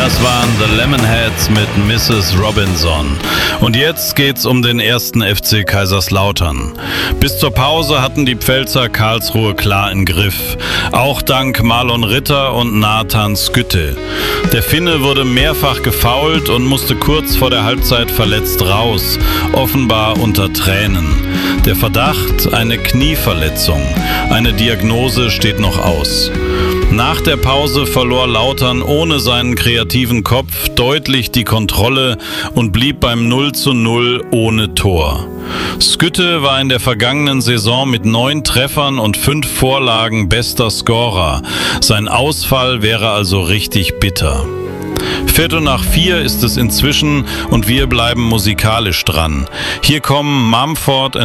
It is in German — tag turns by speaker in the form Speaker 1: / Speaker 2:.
Speaker 1: Das waren The Lemonheads mit Mrs. Robinson. Und jetzt geht's um den ersten FC Kaiserslautern. Bis zur Pause hatten die Pfälzer Karlsruhe klar im Griff. Auch dank Marlon Ritter und Nathan Skytte. Der Finne wurde mehrfach gefoult und musste kurz vor der Halbzeit verletzt raus. Offenbar unter Tränen. Der Verdacht, eine Knieverletzung. Eine Diagnose steht noch aus. Nach der Pause verlor Lautern ohne seinen kreativen Kopf deutlich die Kontrolle und blieb beim 0:0 ohne Tor. Skytte war in der vergangenen Saison mit 9 Treffern und 5 Vorlagen bester Scorer. Sein Ausfall wäre also richtig bitter. 3:45 ist es inzwischen und wir bleiben musikalisch dran. Hier kommen Mumford